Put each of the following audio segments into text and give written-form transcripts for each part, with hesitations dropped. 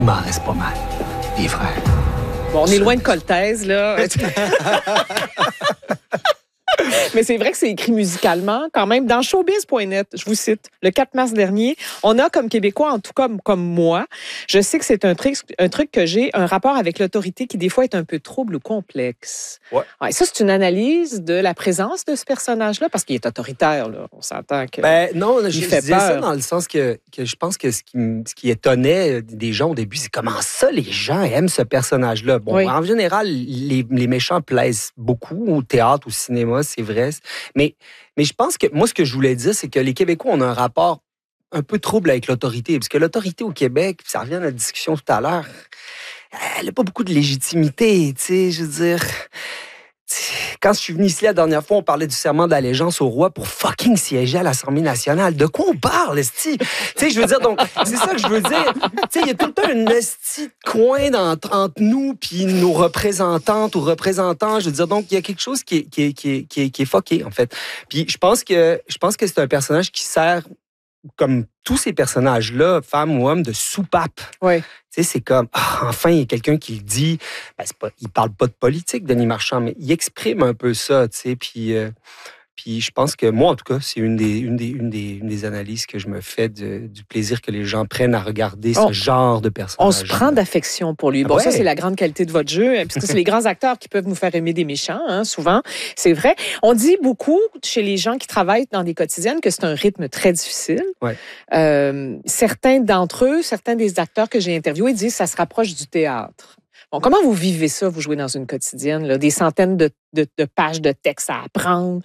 Il m'en reste pas mal, les frères. Bon, on est loin de Colthèse, là. Mais c'est vrai que c'est écrit musicalement, quand même, dans showbiz.net, je vous cite, le 4 mars dernier, on a comme Québécois, en tout cas comme moi, je sais que c'est un truc que j'ai, un rapport avec l'autorité qui des fois est un peu trouble ou complexe. Ouais. Ouais, ça, c'est une analyse de la présence de ce personnage-là, parce qu'il est autoritaire, là. On s'entend que... Non, je fait disais ça peur. dans le sens que je pense que ce qui étonnait des gens au début, c'est comment ça les gens aiment ce personnage-là. Bon, Oui. en général, les méchants plaisent beaucoup au théâtre, au cinéma, c'est vrai. Mais je pense que moi, ce que je voulais dire, c'est que les Québécois, on a un rapport un peu trouble avec l'autorité. Parce que l'autorité au Québec, puis ça revient à notre discussion tout à l'heure, elle n'a pas beaucoup de légitimité, tu sais, je veux dire... Quand je suis venu ici la dernière fois, on parlait du serment d'allégeance au roi pour fucking siéger à l'Assemblée nationale. De quoi on parle, esti? Tu sais, je veux dire, donc, c'est ça que je veux dire. Tu sais, il y a tout le temps un esti de coin entre nous puis nos représentantes ou représentants. Je veux dire, donc, il y a quelque chose qui est fucké, en fait. Puis je pense que c'est un personnage qui sert, comme tous ces personnages-là, femmes ou hommes, de soupape. Oui. Tu sais, c'est comme, enfin, il y a quelqu'un qui le dit. Il parle pas de politique, Denis Marchand, mais il exprime un peu ça, tu sais. Puis je pense que moi, en tout cas, c'est une des analyses que je me fais du plaisir que les gens prennent à regarder ce genre de personnage. On se prend d'affection pour lui. Bon, Ouais. ça, c'est la grande qualité de votre jeu, puisque c'est les grands acteurs qui peuvent nous faire aimer des méchants, hein, souvent. C'est vrai. On dit beaucoup chez les gens qui travaillent dans des quotidiennes que c'est un rythme très difficile. Ouais. Certains d'entre eux, certains des acteurs que j'ai interviewés disent que ça se rapproche du théâtre. Bon, comment vous vivez ça, vous jouez dans une quotidienne, là, des centaines de pages de textes à apprendre?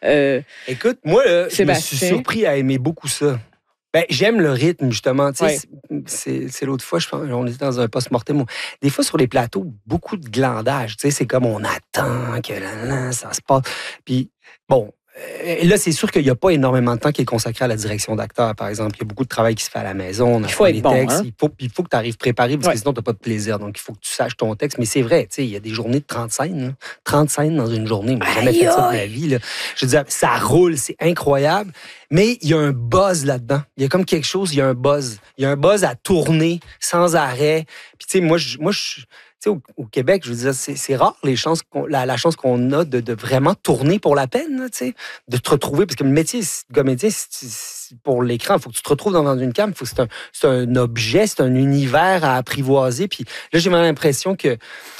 Écoute, moi, là, je me suis Sébastien. surpris à aimer beaucoup ça. J'aime le rythme, justement. Tu sais, Ouais. c'est l'autre fois, je pense, on était dans un post-mortem. Des fois, sur les plateaux, beaucoup de glandage. Tu sais, c'est comme on attend que ça se passe. Puis, bon, là, c'est sûr qu'il n'y a pas énormément de temps qui est consacré à la direction d'acteur, par exemple. Il y a beaucoup de travail qui se fait à la maison. On Il faut apprend être les bon, textes. hein? Il faut que tu arrives préparé, parce Ouais. que sinon, tu n'as pas de plaisir. Donc, il faut que tu saches ton texte. Mais c'est vrai, tu sais, il y a des journées de 30 scènes. Là. 30 scènes dans une journée. Moi, j'ai jamais fait ça de ma vie. Là. Je veux dire, ça roule, c'est incroyable. Mais il y a un buzz là-dedans. Il y a comme quelque chose, il y a un buzz. Il y a un buzz à tourner sans arrêt. Puis, tu sais, moi, tu sais, au Québec, je veux dire, c'est rare la chance qu'on a de vraiment tourner pour la peine, là, tu sais, de te retrouver. Parce que le métier, le comédien, c'est pour l'écran, il faut que tu te retrouves dans une cam, c'est un objet, c'est un univers à apprivoiser. Puis là, j'ai vraiment l'impression que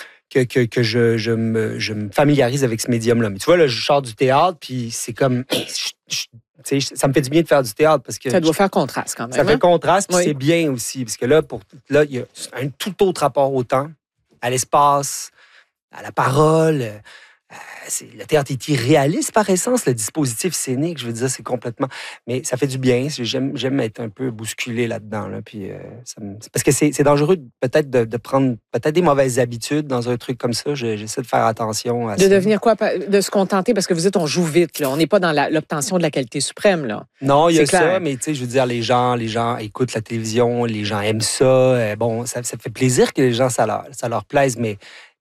je me familiarise avec ce médium-là. Mais tu vois, là, je sors du théâtre, puis c'est comme... Tu sais, ça me fait du bien de faire du théâtre parce que... Ça doit faire contraste quand même. Ça fait contraste, puis Oui. c'est bien aussi. Parce que là, il y a un tout autre rapport au temps, à l'espace, à la parole. Le théâtre est irréaliste par essence, le dispositif scénique, je veux dire, c'est complètement... Mais ça fait du bien, j'aime être un peu bousculé là-dedans. Là, puis, parce que c'est dangereux peut-être de prendre peut-être des mauvaises habitudes dans un truc comme ça. J'essaie de faire attention à ça. De devenir quoi? De se contenter, parce que vous dites, on joue vite, là. On n'est pas dans l'obtention de la qualité suprême, là. Non, il y a C'est clair. ça, mais tu sais, je veux dire, les gens écoutent la télévision, les gens aiment ça. Bon, ça fait plaisir que les gens, ça leur plaise, mais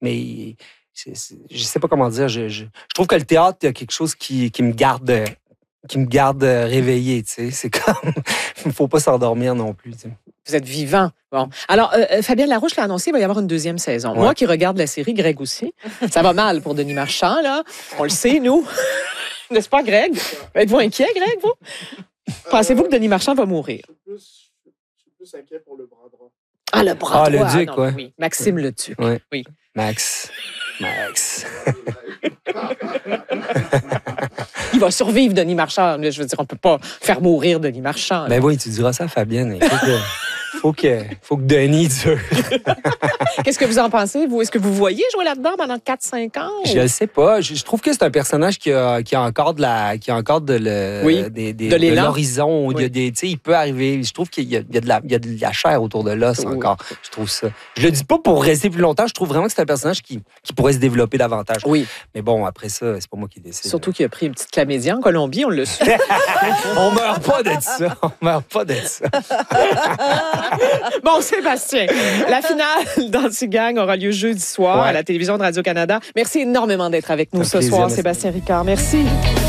je sais pas comment dire. Je trouve que le théâtre, il y a quelque chose qui me garde réveillé, tu sais. C'est comme, il faut pas s'endormir non plus, tu sais. Vous êtes vivant. Bon. Alors, Fabienne Larouche l'a annoncé, il va y avoir une deuxième saison. Ouais. Moi qui regarde la série, Greg aussi. Ça va mal pour Denis Marchand, là. On le sait, nous. N'est-ce pas, Greg? Êtes-vous inquiet, Greg, vous? Pensez-vous que Denis Marchand va mourir? Je suis plus inquiet pour le bras droit. Ah, le bras Ah, le droit. duc, non, ouais. Oui, Maxime le Duc. Ouais. Oui. Max. Il va survivre, Denis Marchand. Je veux dire, on peut pas faire mourir Denis Marchand. Ben oui, tu diras ça à Fabienne. Faut que Denis dure. Qu'est-ce que vous en pensez, vous? Est-ce que vous voyez jouer là-dedans pendant 4-5 ans? Je ne sais pas. Je trouve que c'est un personnage qui a encore de Oui, de l'élan. l'horizon. Oui. Tu sais, il peut arriver. Je trouve qu'il y a de la chair autour de l'os Oui. encore. Je trouve ça. Je le dis pas pour rester plus longtemps. Je trouve vraiment que c'est un personnage qui pourrait se développer davantage. Oui, Mais bon, après ça, c'est pas moi qui décide. surtout qu'il a pris une petite chlamydia en Colombie, on l'a su. On meurt pas de ça. On meurt pas de ça. Bon, Sébastien, la finale d'Anti-Gang aura lieu jeudi soir Ouais. à la télévision de Radio-Canada. Merci énormément d'être avec nous Ça fait ce plaisir, soir, merci. Sébastien Ricard. Merci.